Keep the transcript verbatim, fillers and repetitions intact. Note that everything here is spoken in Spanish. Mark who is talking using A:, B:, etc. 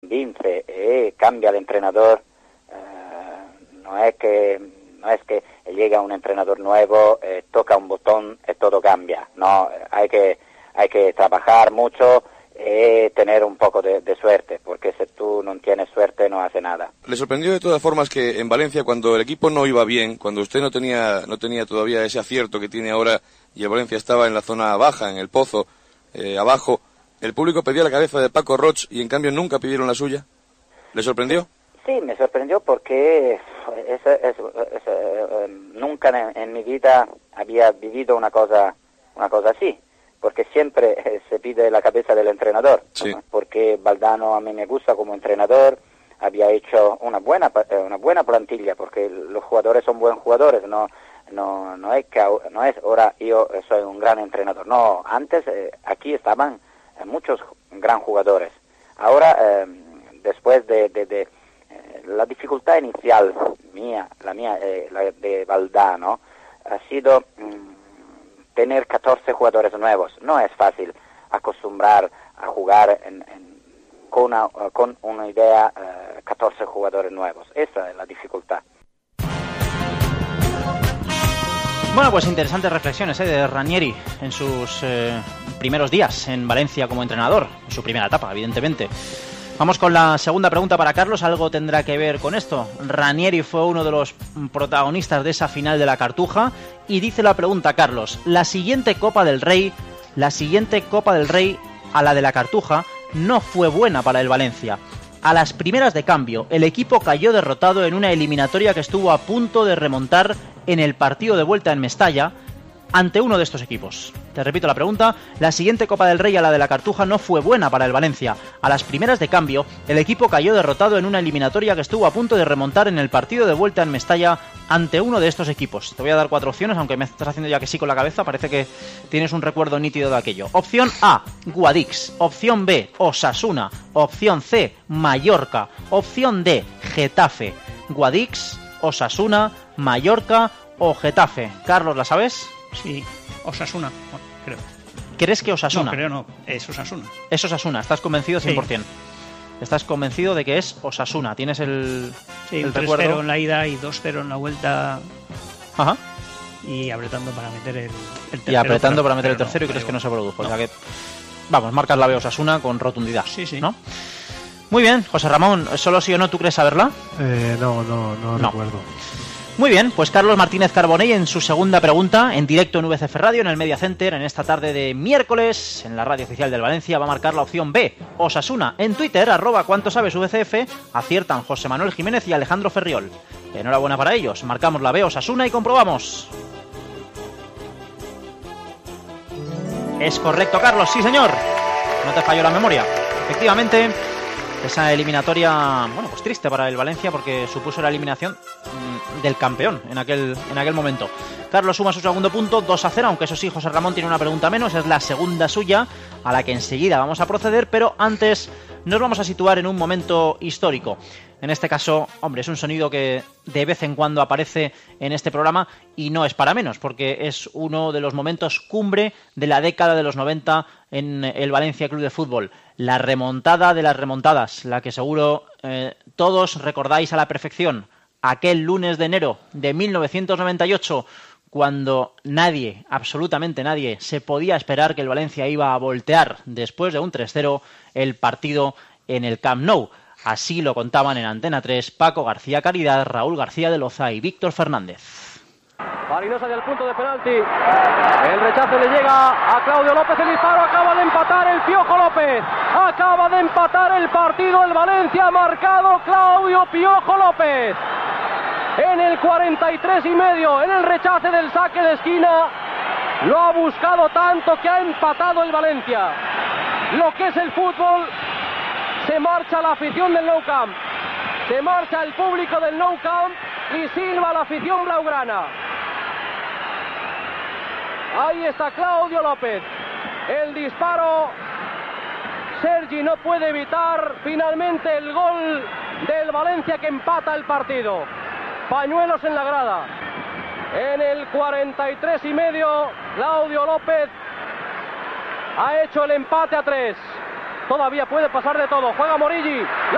A: vince y cambia el entrenador, eh, no es que no es que llega un entrenador nuevo, eh, toca un botón y todo cambia. No, hay que hay que trabajar mucho y tener un poco de, de suerte, porque si tú no tienes suerte no hace nada.
B: ¿Le sorprendió de todas formas que en Valencia, cuando el equipo no iba bien, cuando usted no tenía no tenía todavía ese acierto que tiene ahora y el Valencia estaba en la zona baja, en el pozo, eh, abajo, el público pedía la cabeza de Paco Roig y en cambio nunca pidieron la suya? ¿Le sorprendió?
A: Sí, me sorprendió porque es, es, es, es, eh, nunca en, en mi vida había vivido una cosa una cosa así. Porque siempre eh, se pide la cabeza del entrenador,
B: sí.
A: ¿no? Porque Valdano a mí me gusta como entrenador, había hecho una buena una buena plantilla, porque los jugadores son buenos jugadores, no no no es que no es ahora yo soy un gran entrenador, no, antes eh, aquí estaban eh, muchos gran jugadores. Ahora eh, después de, de, de eh, la dificultad inicial mía, la mía eh, la de Valdano ha sido mm, tener catorce jugadores nuevos. No es fácil acostumbrar a jugar en, en, con, una, con una idea uh, catorce jugadores nuevos. Esa es la dificultad.
C: Bueno, pues interesantes reflexiones ¿eh? de Ranieri en sus eh, primeros días en Valencia como entrenador, en su primera etapa, evidentemente. Vamos con la segunda pregunta para Carlos, algo tendrá que ver con esto. Ranieri fue uno de los protagonistas de esa final de la Cartuja y dice la pregunta, Carlos, la siguiente Copa del Rey, la siguiente Copa del Rey a la de la Cartuja no fue buena para el Valencia. A las primeras de cambio, el equipo cayó derrotado en una eliminatoria que estuvo a punto de remontar en el partido de vuelta en Mestalla ante uno de estos equipos. Te repito la pregunta, la siguiente Copa del Rey a la de la Cartuja no fue buena para el Valencia. A las primeras de cambio, el equipo cayó derrotado en una eliminatoria que estuvo a punto de remontar en el partido de vuelta en Mestalla ante uno de estos equipos. Te voy a dar cuatro opciones, aunque me estás haciendo ya que sí con la cabeza, parece que tienes un recuerdo nítido de aquello. Opción A, Guadix. Opción B, Osasuna. Opción C, Mallorca. Opción D, Getafe. Guadix, Osasuna, Mallorca o Getafe. Carlos, ¿la sabes?
D: Sí, Osasuna, bueno, creo.
C: ¿Crees que Osasuna?
D: No, creo no, es Osasuna.
C: Es Osasuna, ¿estás convencido cien por ciento? Sí. ¿Estás convencido de que es Osasuna? ¿Tienes el,
D: sí,
C: el
D: tres cero
C: recuerdo?
D: en la ida y dos cero en la vuelta.
C: Ajá.
D: Y apretando para meter el, el tercero.
C: Y apretando
D: pero,
C: para meter el
D: no,
C: tercero y crees
D: pero,
C: que no se produjo.
D: No.
C: O sea que, vamos, marcas la B Osasuna con rotundidad.
D: Sí, sí.
C: ¿No? Muy bien, José Ramón, ¿solo sí o no tú crees saberla?
E: Eh, no, no, no, no recuerdo.
C: Muy bien, pues Carlos Martínez Carbonell en su segunda pregunta, en directo en V C F Radio, en el Media Center, en esta tarde de miércoles, en la radio oficial del Valencia, va a marcar la opción B, Osasuna. En Twitter, arroba cuánto sabes V C F, aciertan José Manuel Jiménez y Alejandro Ferriol. Enhorabuena para ellos, marcamos la B, Osasuna, y comprobamos. Es correcto, Carlos, sí señor. No te falló la memoria. Efectivamente, esa eliminatoria, bueno, pues triste para el Valencia porque supuso la eliminación del campeón en aquel, en aquel momento. Carlos suma su segundo punto, dos a cero, aunque eso sí, José Ramón tiene una pregunta menos, es la segunda suya, a la que enseguida vamos a proceder, pero antes nos vamos a situar en un momento histórico. En este caso, hombre, es un sonido que de vez en cuando aparece en este programa y no es para menos, porque es uno de los momentos cumbre de la década de los noventa en el Valencia Club de Fútbol. La remontada de las remontadas, la que seguro eh, todos recordáis a la perfección. Aquel lunes de enero de mil novecientos noventa y ocho, cuando nadie, absolutamente nadie, se podía esperar que el Valencia iba a voltear después de un tres cero el partido en el Camp Nou. Así lo contaban en Antena tres Paco García Caridad, Raúl García de Loza y Víctor Fernández.
F: Farinosa del punto de penalti. El rechace le llega a Claudio López. El disparo acaba de empatar el Piojo López. Acaba de empatar el partido. El Valencia ha marcado Claudio Piojo López. En el cuarenta y tres y medio, en el rechace del saque de esquina, lo ha buscado tanto que ha empatado el Valencia. Lo que es el fútbol, se marcha la afición del Nou Camp, se marcha el público del Nou Camp y silba la afición blaugrana. Ahí está Claudio López, el disparo, Sergi no puede evitar finalmente el gol del Valencia que empata el partido. Pañuelos en la grada. En el cuarenta y tres y medio, Claudio López ha hecho el empate a tres. Todavía puede pasar de todo. Juega Morilli.